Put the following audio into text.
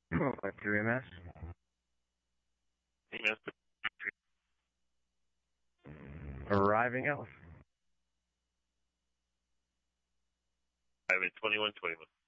Like 3MS? EMS. Arriving out. I have a 2121.